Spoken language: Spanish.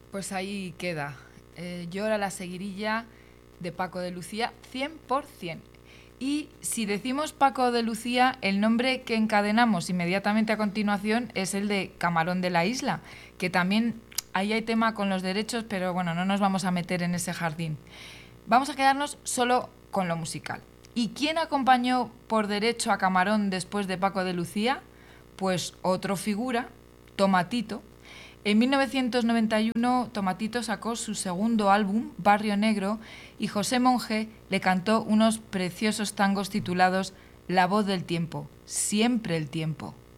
Pues ahí queda. Yo era la seguirilla de Paco de Lucía 100%. Y si decimos Paco de Lucía, el nombre que encadenamos inmediatamente a continuación es el de Camarón de la Isla, que también ahí hay tema con los derechos, pero bueno, no nos vamos a meter en ese jardín. Vamos a quedarnos solo con lo musical. ¿Y quién acompañó por derecho a Camarón después de Paco de Lucía? Pues otro figura, Tomatito. En 1991, Tomatito sacó su segundo álbum, Barrio Negro, y José Monge le cantó unos preciosos tangos titulados La voz del tiempo, siempre el tiempo.